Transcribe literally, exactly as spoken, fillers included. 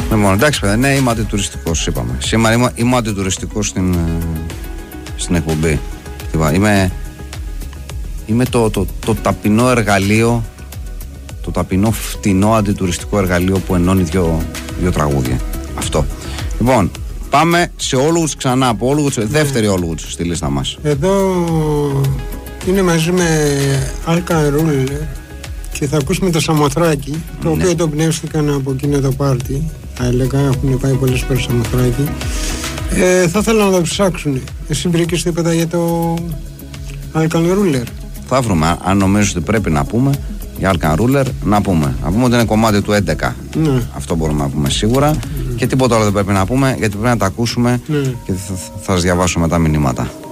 Λοιπόν, εντάξει, παιδιά, ναι, είμαι αντιτουριστικός, είπαμε. Σήμερα είμαι, είμαι αντιτουριστικός στην, στην εκπομπή. Είμαι, είμαι το, το, το ταπεινό εργαλείο, το ταπεινό φτηνό αντιτουριστικό εργαλείο που ενώνει δύο, δύο τραγούδια. Αυτό. Λοιπόν, πάμε σε Όλγουτς ξανά από Όλγουτς, δεύτερη Όλγουτς στη λίστα μας. Εδώ είναι μαζί με Alkan Ruler και θα ακούσουμε το Σαμοθράκη, το ναι. οποίο το πνεύστηκαν από εκείνο το πάρτι. Θα έλεγα, έχουν πάει πολλές φορές στο Σαμοθράκη. Ε, θα ήθελα να το ψάξουν. Εσύ βρήκες τίποτα για το Alkan Ruler? Θα βρούμε, αν νομίζω ότι πρέπει να πούμε για Alkan Ruler, να πούμε. Να πούμε ότι είναι κομμάτι του έντεκα. Ναι. Αυτό μπορούμε να πούμε σίγουρα. Mm. Και τίποτα άλλο δεν πρέπει να πούμε, γιατί πρέπει να τα ακούσουμε, ναι. και θα, θα σας διαβάσω μετά μηνύματα.